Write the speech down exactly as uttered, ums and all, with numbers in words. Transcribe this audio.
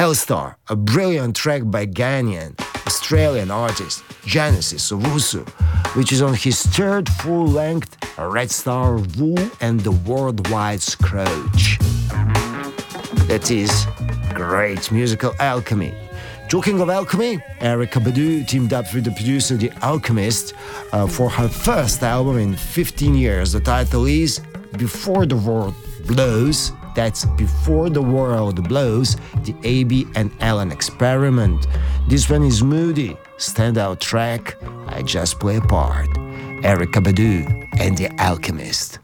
Hellstar, a brilliant track by Ghanaian Australian artist Genesis Owusu, which is on his third full-length Red Star Wool and the Worldwide Scrooge. That is great musical alchemy. Talking of alchemy, Erykah Badu teamed up with the producer The Alchemist uh, for her first album in fifteen years. The title is Before the World Blows. That's Before the World Blows, the A B and Alan Experiment. This one is moody, standout track. I just play a part. Erykah Badu and The Alchemist.